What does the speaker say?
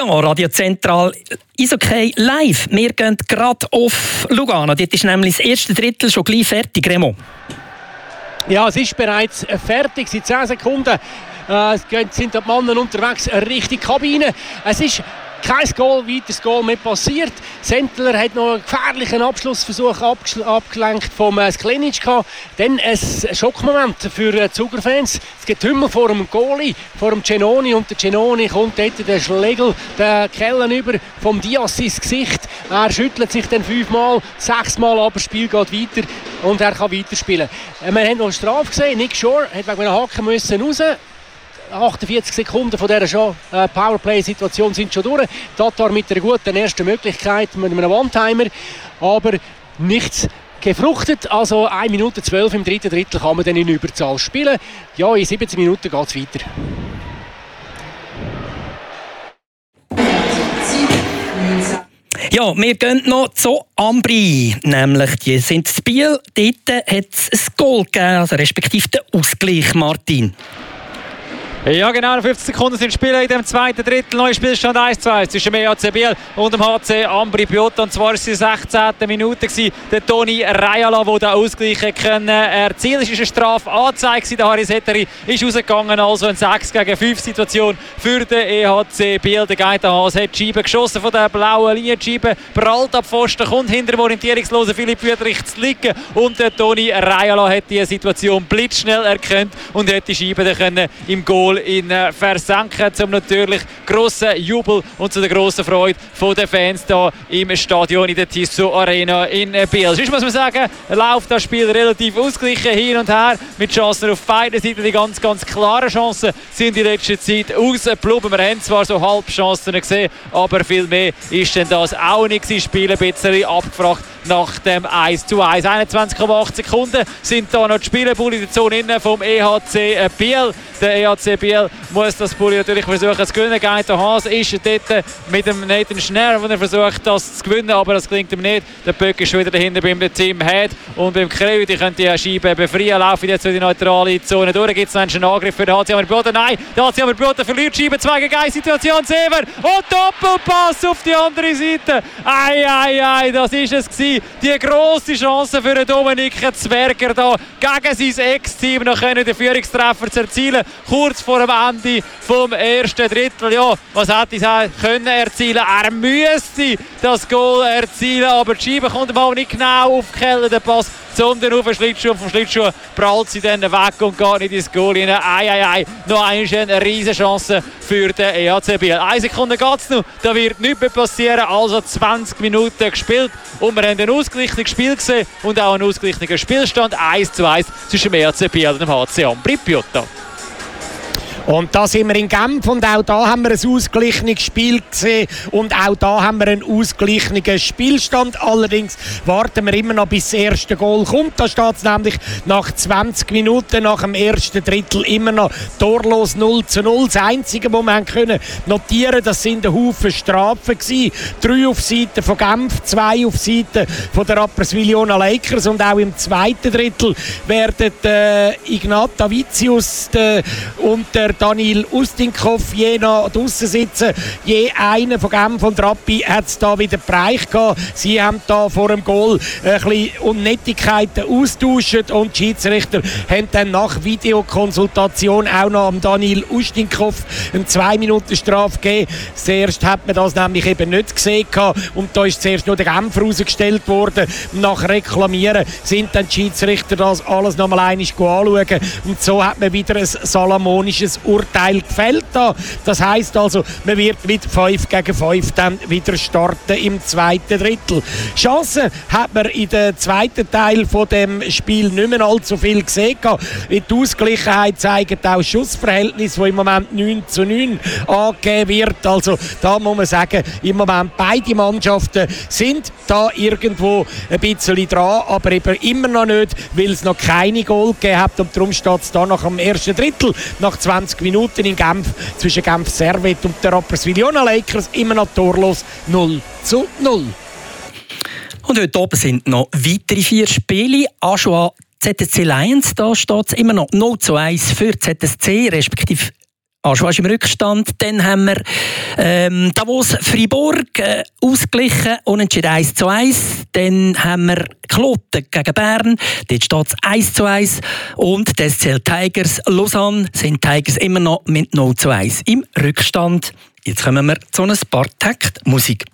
Ja, Radio Zentral Eishockey live. Wir gehen gerade auf Lugano. Dort ist nämlich das erste Drittel schon gleich fertig, Remo. Ja, es ist bereits fertig. Seit 10 Sekunden sind die Männer unterwegs Richtung Kabine. Es ist kein weiteres Goal mehr passiert. Sentler hat noch einen gefährlichen Abschlussversuch abgelenkt vom Sklenic gehabt. Dann ein Schockmoment für die Zugerfans. Es gibt Hümmel vor dem Goalie, vor dem Cenoni. Und der Cenoni kommt dort den Schlegel, den Kellen über vom Diaz ins Gesicht. Er schüttelt sich dann 5-mal, 6-mal, aber das Spiel geht weiter und er kann weiterspielen. Wir haben noch eine Strafe gesehen. Nick Shore hat wegen einer Hacke müssen raus. 48 Sekunden von dieser Powerplay-Situation sind schon durch. Tatar mit einer guten ersten Möglichkeit, mit einem One-Timer, aber nichts gefruchtet. Also 1 Minute 12 im dritten Drittel kann man dann in Überzahl spielen. Ja, in 17 Minuten geht es weiter. Ja, wir gehen noch zu Ambri. Nämlich, die sind in Biel. Dort hat es ein Goal gegeben, also respektive den Ausgleich, Martin. Ja, genau, 50 Sekunden sind Spieler in dem zweiten Drittel. Neuer Spielstand 1-2 zwischen dem EHC Biel und dem HC Ambri Piotta. Und zwar war es in der 16. Minute der Toni Rajala, der den Ausgleich erzielen konnte. Es war eine Strafanzeige. Der Harry Setteri ist rausgegangen. Also eine 6-gegen-5-Situation für den EHC Biel. Der Geitenhas hat die Scheibe geschossen von der blauen Linie. Die Scheibe prallt ab Pfosten, kommt hinter dem orientierungslosen Philipp Wüthrich zu liegen. Und der Toni Rajala hat diese Situation blitzschnell erkannt und hat die Scheibe dann im Goal versenken, zum natürlich grossen Jubel und zu der grossen Freude der Fans hier im Stadion in der Tissot Arena in Biel. Sonst muss man sagen, läuft das Spiel relativ ausgeglichen hin und her mit Chancen auf beiden Seiten. Die ganz klaren Chancen sind in letzter Zeit ausgeblieben. Wir haben zwar so Halbchancen gesehen, aber viel mehr ist denn das auch nicht. Sie spielen ein bisschen abgefragt nach dem 1-1. 21,8 Sekunden sind da noch die Spielposition vom EHC Biel. Der EHC Biel muss das Bulli natürlich versuchen zu gewinnen. Der Haas ist dort mit dem Nathan Schner, wo er versucht, das zu gewinnen, aber das gelingt ihm nicht. Der Böck ist schon wieder dahinter beim Team Head und beim Kreu. Die können die Scheibe befreien, laufen jetzt in die neutrale Zone durch. Gibt es einen Angriff für den HC Ambri-Piotta? Nein, der HC Ambri-Piotta verliert die Scheibe. 2-gegen-1-Situation. Sever und Doppelpass auf die andere Seite. Ei, das ist es gewesen. Die grosse Chance für den Dominik Zwerger da gegen sein Ex-Team noch den Führungstreffer zu erzielen. Kurz vor dem Ende vom ersten Drittel. Ja, was hätte er können erzielen? Er müsste das Goal erzielen, aber die Scheibe kommt mal nicht genau auf Keller, den Pass, sondern auf den Schlittschuh. Und vom Schlittschuh prallt sie dann weg und geht nicht ins Goal rein. Ei. Noch eine riesige Chance für den EHC Biel. 1 Sekunde geht es noch, da wird nichts mehr passieren. Also 20 Minuten gespielt und wir haben ein ausgeglichenes Spiel gesehen und auch einen ausgeglichenen Spielstand. 1-1 zwischen dem EHC Biel und dem HC Ambri-Piotta. Und da sind wir in Genf und auch da haben wir ein ausgeglichenes Spiel gesehen und auch da haben wir einen ausgeglichenen Spielstand. Allerdings warten wir immer noch, bis das erste Goal kommt. Da steht es nämlich nach 20 Minuten nach dem ersten Drittel immer noch torlos 0-0. Das Einzige, was wir können notieren, das sind ein Haufen Strafen gewesen. 3 auf Seite von Genf, 2 auf Seite von der Rapperswil-Jona Lakers und auch im zweiten Drittel werden Ignat Davicius und der Daniel Ustinkov je noch draussen sitzen. Je einer von Genf und Rappi hat es da wieder Bereich gehabt. Sie haben da vor dem Goal ein bisschen Unnettigkeiten austauscht und die Schiedsrichter haben dann nach Videokonsultation auch noch am Daniel Ustinkov eine 2-Minuten-Strafe gegeben. Zuerst hat man das nämlich eben nicht gesehen gehabt und da ist zuerst nur der Genfer rausgestellt worden. Nach Reklamieren sind dann die Schiedsrichter das alles noch mal einmal anschauen und so hat man wieder ein salomonisches Urteil gefällt. Das heisst also, man wird mit 5-gegen-5 dann wieder starten im zweiten Drittel. Chancen hat man in dem zweiten Teil von dem Spiel nicht mehr allzu viel gesehen. Die Ausgleichheit zeigt auch Schussverhältnis, wo im Moment 9-9 angegeben wird. Also da muss man sagen, im Moment beide Mannschaften sind da irgendwo ein bisschen dran, aber eben immer noch nicht, weil es noch keine Goal gegeben hat und darum steht es da nach dem ersten Drittel, nach 20 Minuten in Genf, zwischen Genf Servette und der Rapperswil-Jona Lakers immer noch torlos 0-0. Und heute oben sind noch weitere 4 Spiele. Ajoie ZSC Lions, da steht es immer noch 0-1 für ZSC, respektive Aschweiz im Rückstand. Dann haben wir Davos Fribourg ausgeglichen, unentschieden 1:1. Dann haben wir Kloten gegen Bern, dort steht es 1:1. Und die SCL Tigers Lausanne sind Tigers immer noch mit 0:1 im Rückstand. Jetzt kommen wir zu ein paar Takt Musik.